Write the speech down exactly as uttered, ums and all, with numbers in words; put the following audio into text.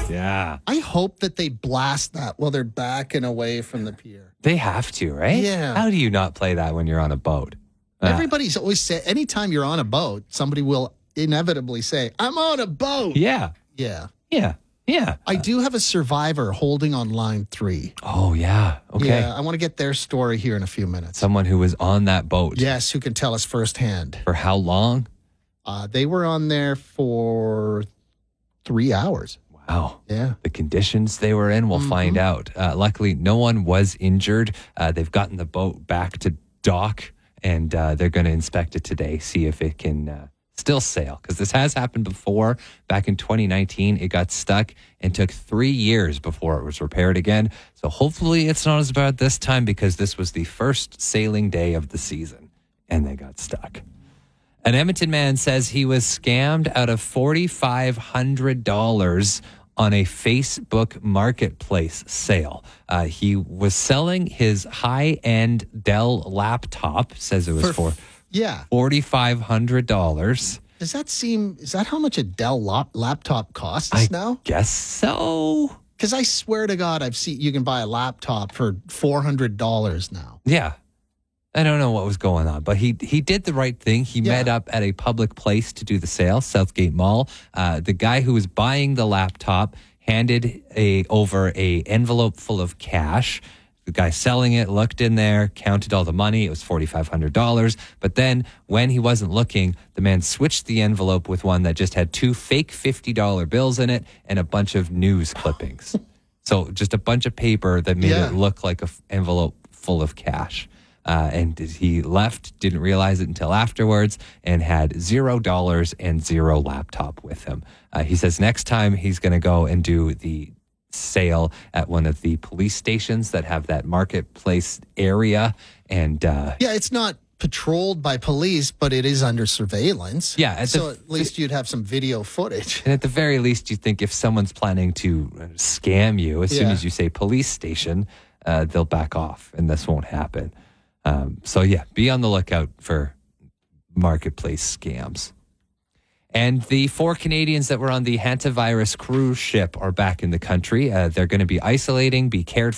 Yeah. I hope that they blast that while they're backing away from the pier. They have to, right? Yeah. How do you not play that when you're on a boat? Uh, Everybody's always say, anytime you're on a boat, somebody will inevitably say, I'm on a boat. yeah. Yeah. Yeah. Yeah. I do have a survivor holding on line three. Oh, yeah. Okay. Yeah, I want to get their story here in a few minutes. Someone who was on that boat. Yes, who can tell us firsthand. For how long? Uh, they were on there for three hours. Wow. Yeah. The conditions they were in, we'll Mm-hmm. find out. Uh, luckily, no one was injured. Uh, they've gotten the boat back to dock, and uh, they're going to inspect it today, see if it can uh, still sail. Because this has happened before. Back in twenty nineteen, it got stuck and took three years before it was repaired again. So hopefully it's not as bad this time, because this was the first sailing day of the season, and they got stuck. An Edmonton man says he was scammed out of four thousand five hundred dollars on a Facebook marketplace sale. Uh, he was selling his high-end Dell laptop, says it was for, for Yeah. four thousand five hundred dollars. Does that seem, is that how much a Dell lap, laptop costs I now? guess so. Because I swear to God, I've seen, you can buy a laptop for four hundred dollars now. Yeah. I don't know what was going on, but he he did the right thing. He Yeah. met up at a public place to do the sale, Southgate Mall. Uh, the guy who was buying the laptop handed a over a envelope full of cash. The guy selling it looked in there, counted all the money. It was four thousand five hundred dollars. But then when he wasn't looking, the man switched the envelope with one that just had two fake fifty dollar bills in it and a bunch of news clippings. So just a bunch of paper that made Yeah. it look like an envelope full of cash. Uh, and he left, didn't realize it until afterwards, and had zero dollars and zero laptop with him. Uh, he says next time he's going to go and do the sale at one of the police stations that have that marketplace area. And uh, Yeah, it's not patrolled by police, but it is under surveillance. Yeah, at so the- at least you'd have some video footage. and at the very least, you think if someone's planning to scam you, as soon Yeah. as you say police station, uh, they'll back off, and this won't happen. Um, so yeah, be on the lookout for marketplace scams. And the four Canadians that were on the hantavirus cruise ship are back in the country. Uh, they're going to be isolating, be cared